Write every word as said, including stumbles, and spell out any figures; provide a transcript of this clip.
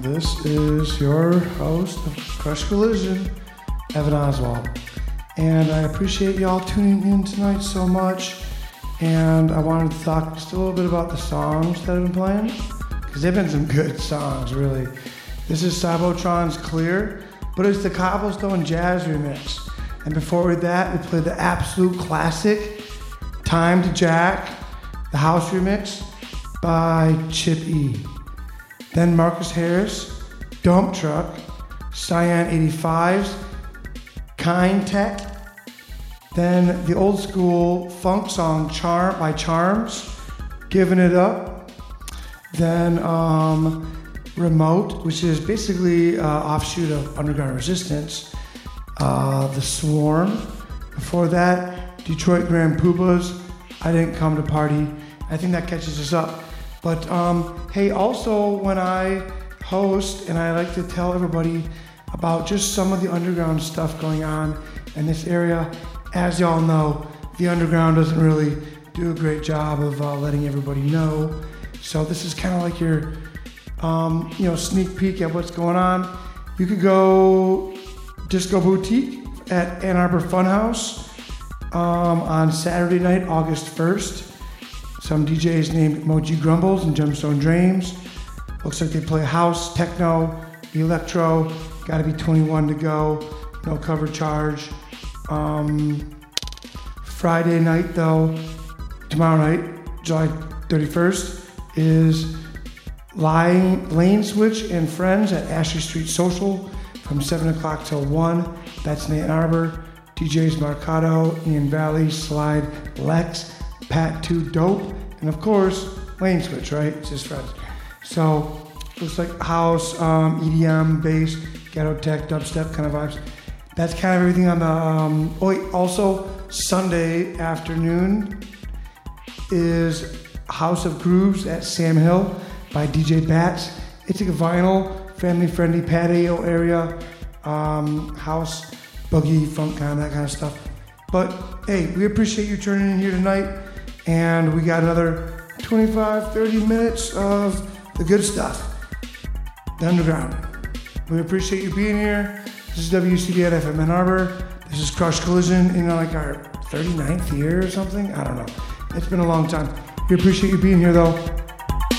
This is your host of Crush Collision, Evan Oswald. And I appreciate y'all tuning in tonight so much. And I wanted to talk just a little bit about the songs that I've been playing, because they've been some good songs, really. This is Cybotron's Clear, but it's the Cobblestone Jazz remix. And before that, we played the absolute classic, Time to Jack, the house remix by Chip E. Then Marcus Harris, Dump Truck, Cyan eighty-fives, Kind Tech. Then the old school funk song Charm by Charms, Giving It Up. Then um, Remote, which is basically an offshoot of Underground Resistance. Uh, the Swarm. Before that, Detroit Grand Poobahs, I Didn't Come to Party. I think that catches us up. But um, hey, also when I host, and I like to tell everybody about just some of the underground stuff going on in this area. As y'all know, the underground doesn't really do a great job of uh, letting everybody know. So this is kind of like your, um, you know, sneak peek at what's going on. You could go Disco Boutique at Ann Arbor Funhouse um, on Saturday night, August first. Some D Js named Moji Grumbles and Gemstone Dreams. Looks like they play house, techno, electro. Got to be twenty-one to go. No cover charge. Um, Friday night though, tomorrow night, July thirty-first, is Lane, Lane Switch and Friends at Ashley Street Social from seven o'clock till one. That's in Ann Arbor. D Js Marcado, Ian Valley, Slide, Lex, Pat two Dope, and of course, Lane Switch, right? It's his friends. So, looks like house, um, E D M, bass, ghetto tech, dubstep kind of vibes. That's kind of everything on the, um, oh wait, also Sunday afternoon is House of Grooves at Sam Hill by D J Bats. It's a vinyl, family-friendly patio area, um, house, boogie, funk, kind of that kind of stuff. But hey, we appreciate you turning in here tonight, and we got another twenty-five, thirty minutes of the good stuff, the underground. We appreciate you being here. This is W C B N F M Ann Arbor. This is Crush Collision in like our thirty-ninth year or something. I don't know. It's been a long time. We appreciate you being here though.